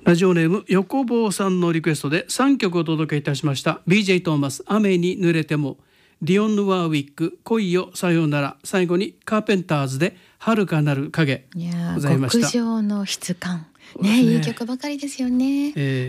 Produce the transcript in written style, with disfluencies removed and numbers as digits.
ラジオネーム横坊さんのリクエストで3曲お届けいたしました。 BJ トーマス、雨に濡れても、ディオンヌ・ワーウィック、恋よさようなら、最後にカーペンターズで遥かなる影。 いやございました。 極上の質感ね、いい曲ばかりですよね。